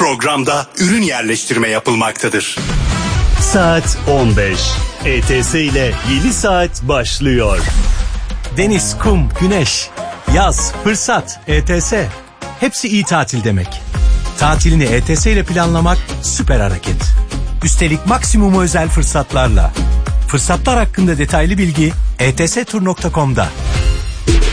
programda ürün yerleştirme yapılmaktadır. Saat 15. ETS ile yeni saat başlıyor. Deniz, kum, güneş, yaz, fırsat, ETS. Hepsi iyi tatil demek. Tatilini ETS ile planlamak süper hareket. Üstelik maksimum özel fırsatlarla. Fırsatlar hakkında detaylı bilgi etstur.com'da.